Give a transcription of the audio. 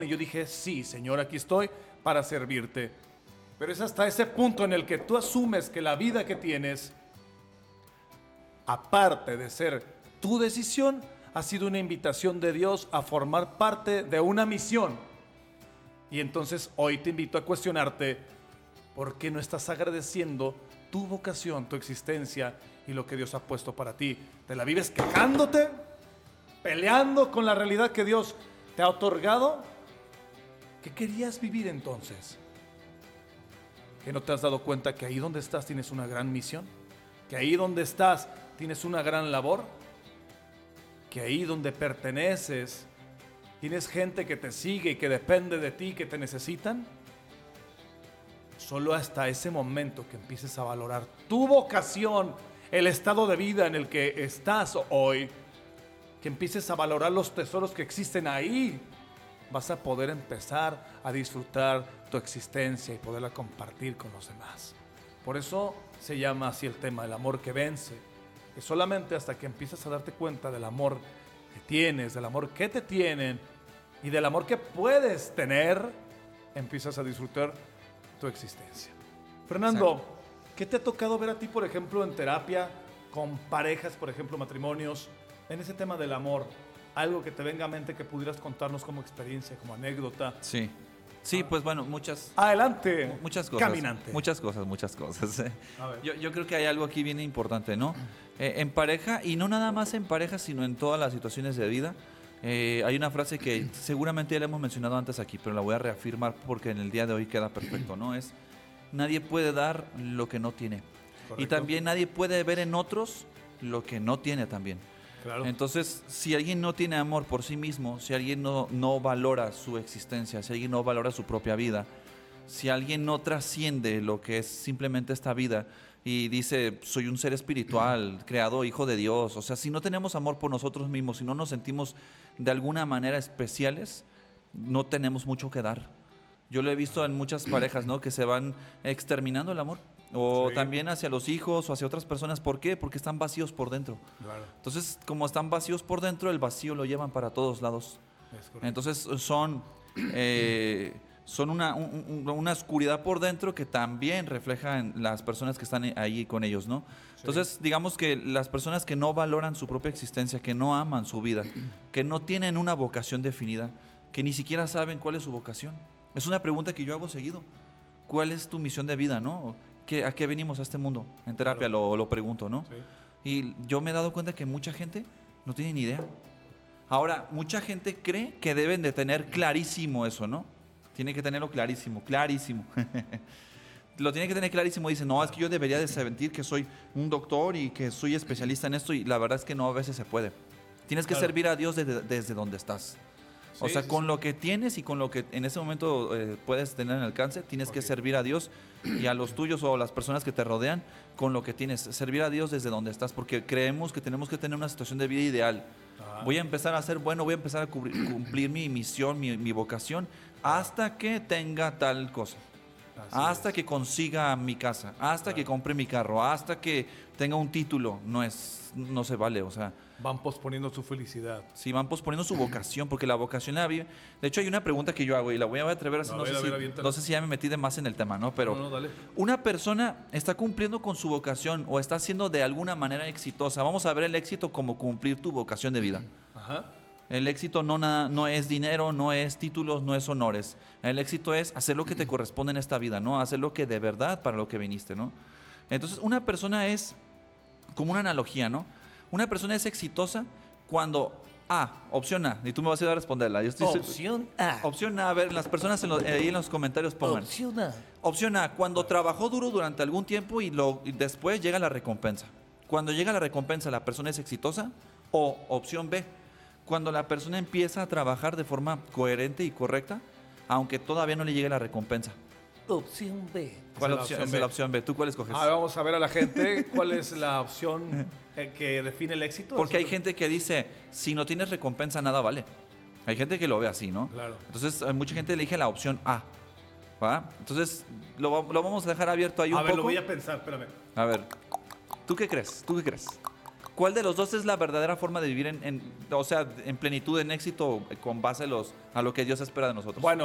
Y yo dije, sí, Señor, aquí estoy para servirte. Pero es hasta ese punto en el que tú asumes que la vida que tienes, aparte de ser tu decisión, ha sido una invitación de Dios a formar parte de una misión. Y entonces hoy te invito a cuestionarte, ¿por qué no estás agradeciendo tu vocación, tu existencia y lo que Dios ha puesto para ti? ¿Te la vives quejándote? ¿Peleando con la realidad que Dios te ha otorgado? ¿Qué querías vivir entonces? ¿Que no te has dado cuenta que ahí donde estás tienes una gran misión? ¿Que ahí donde estás tienes una gran labor? ¿Que ahí donde perteneces tienes gente que te sigue y que depende de ti, que te necesitan? Solo hasta ese momento que empieces a valorar tu vocación, el estado de vida en el que estás hoy, que empieces a valorar los tesoros que existen ahí, vas a poder empezar a disfrutar tu existencia y poderla compartir con los demás. Por eso se llama así el tema, el amor que vence. Que solamente hasta que empiezas a darte cuenta del amor que tienes, del amor que te tienen y del amor que puedes tener, empiezas a disfrutar tu existencia. Fernando, exacto, ¿qué te ha tocado ver a ti, por ejemplo, en terapia, con parejas, por ejemplo, matrimonios, en ese tema del amor? Algo que te venga a mente que pudieras contarnos como experiencia, como anécdota. Sí. Sí, pues bueno, muchas... Adelante, muchas cosas. caminante. Muchas cosas. Yo creo que hay algo aquí bien importante, ¿no? En pareja, y no nada más en pareja, sino en todas las situaciones de vida. Hay una frase que seguramente ya la hemos mencionado antes aquí, pero la voy a reafirmar porque en el día de hoy queda perfecto, ¿no? Es, nadie puede dar lo que no tiene. Correcto. Y también nadie puede ver en otros lo que no tiene también. Claro. Entonces, si alguien no tiene amor por sí mismo, si alguien no valora su existencia, si alguien no valora su propia vida, si alguien no trasciende lo que es simplemente esta vida y dice, soy un ser espiritual, creado hijo de Dios, o sea, si no tenemos amor por nosotros mismos, si no nos sentimos de alguna manera especiales, no tenemos mucho que dar. Yo lo he visto en muchas parejas, ¿no? Que se van exterminando el amor. O sí, también hacia los hijos o hacia otras personas. ¿Por qué? Porque están vacíos por dentro. Claro. Entonces, como están vacíos por dentro, el vacío lo llevan para todos lados. Entonces, son una oscuridad por dentro que también refleja en las personas que están ahí con ellos, ¿no? Sí. Entonces, digamos que las personas que no valoran su propia existencia, que no aman su vida, que no tienen una vocación definida, que ni siquiera saben cuál es su vocación. Es una pregunta que yo hago seguido. ¿Cuál es tu misión de vida, no? ¿A qué venimos a este mundo? En terapia claro, lo pregunto, ¿no? Sí. Y yo me he dado cuenta que mucha gente no tiene ni idea. Ahora, mucha gente cree que deben de tener clarísimo eso, ¿no? Tiene que tenerlo clarísimo. Lo tiene que tener clarísimo. Dice, no, es que yo debería de sentir que soy un doctor y que soy especialista en esto. Y la verdad es que no, a veces se puede. Tienes que servir a Dios desde donde estás. O sea, con lo que tienes y con lo que en ese momento puedes tener en alcance, tienes que servir a Dios y a los tuyos o a las personas que te rodean con lo que tienes. Servir a Dios desde donde estás, porque creemos que tenemos que tener una situación de vida ideal. Voy a empezar a ser bueno, voy a empezar a cumplir mi misión, mi vocación, hasta que tenga tal cosa. Hasta que consiga mi casa, hasta que compre mi carro, hasta que tenga un título. No se vale, o sea... Van posponiendo su felicidad. Sí, van posponiendo su vocación, porque la vocación la vive. De hecho, hay una pregunta que yo hago y la voy a atrever así, no sé si ya me metí de más en el tema, ¿no? Pero dale. Una persona está cumpliendo con su vocación o está siendo de alguna manera exitosa. Vamos a ver el éxito como cumplir tu vocación de vida. Ajá. El éxito no es dinero, no es títulos, no es honores. El éxito es hacer lo que te corresponde en esta vida, ¿no? Hacer lo que de verdad para lo que viniste, ¿no? Entonces, una persona es como una analogía, ¿no? Una persona es exitosa cuando opción A, y tú me vas a ayudar a responderla. Opción A. Opción A, a ver, las personas ahí en los comentarios pongan. Opción A. Opción A, cuando trabajó duro durante algún tiempo y después llega la recompensa. Cuando llega la recompensa, ¿la persona es exitosa? O opción B, cuando la persona empieza a trabajar de forma coherente y correcta, aunque todavía no le llegue la recompensa. Opción B. ¿Cuál es la opción B? ¿Tú cuál escoges? Vamos a ver a la gente cuál es la opción que define el éxito. Porque hay gente que dice, si no tienes recompensa, nada vale. Hay gente que lo ve así, ¿no? Claro. Entonces, mucha gente elige la opción A. ¿Va? Entonces, lo vamos a dejar abierto ahí un poco. A ver, lo voy a pensar, espérame. A ver, ¿tú qué crees? ¿Cuál de los dos es la verdadera forma de vivir o sea, en plenitud, en éxito, con base a lo que Dios espera de nosotros? Bueno,